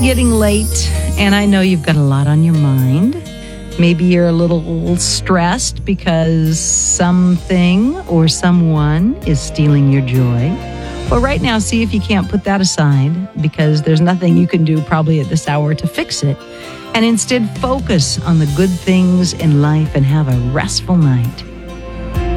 getting late, and I know you've got a lot on your mind. Maybe you're a little stressed because something or someone is stealing your joy. Well, right now, see if you can't put that aside, because there's nothing you can do probably at this hour to fix it. And instead, focus on the good things in life and have a restful night.